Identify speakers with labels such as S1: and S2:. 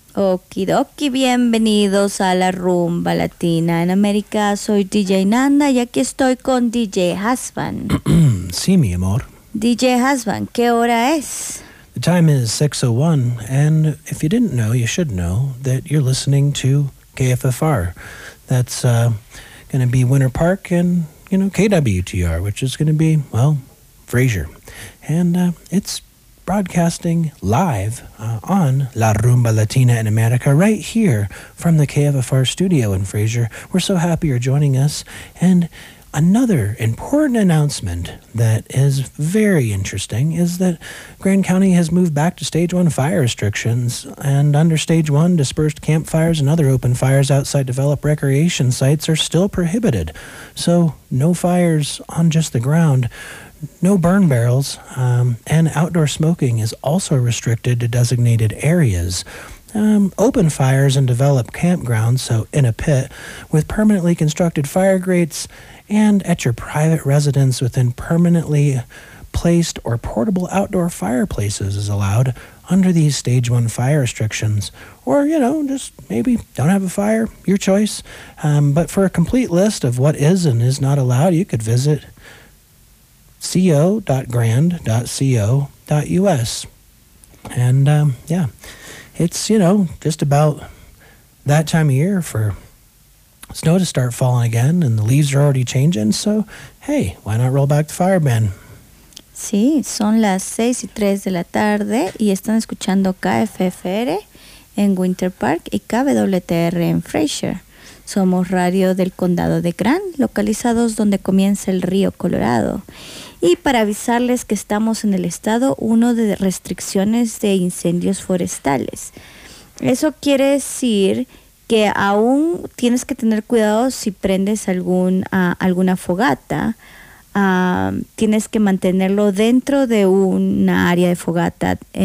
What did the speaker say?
S1: Okidoki, bienvenidos a la rumba latina en América. Soy DJ Nanda y aquí estoy con DJ Hasvan.
S2: Sí, mi amor.
S1: DJ Hasvan, ¿qué hora es?
S2: The time is 6:01, and if you didn't know, you should know that you're listening to KFFR. That's going to be Winter Park and, KWTR, which is going to be, Fraser. And it's broadcasting live on La Rumba Latina in America right here from the KFFR studio in Fraser. We're so happy you're joining us. And another important announcement that is very interesting is that Grand County has moved back to Stage 1 fire restrictions, and under Stage 1, dispersed campfires and other open fires outside developed recreation sites are still prohibited. So no fires on just the ground, no burn barrels, and outdoor smoking is also restricted to designated areas. Open fires in developed campgrounds, so in a pit, with permanently constructed fire grates, and at your private residence within permanently placed or portable outdoor fireplaces is allowed under these Stage 1 fire restrictions. Or, just maybe don't have a fire, your choice. But for a complete list of what is and is not allowed, you could visit co.grand.co.us. And, it's, just about that time of year for snow to start falling again, and the leaves are already changing, so, hey, why not roll back the fire band?
S1: Sí, son las 6:03 de la tarde y están escuchando KFFR en Winter Park y KWTR en Fraser. Somos radio del condado de Grant, localizados donde comienza el río Colorado. Y para avisarles que estamos en el estado 1 de restricciones de incendios forestales. Eso quiere decir que aún tienes que tener cuidado si prendes alguna fogata. Tienes que mantenerlo dentro de una área de fogata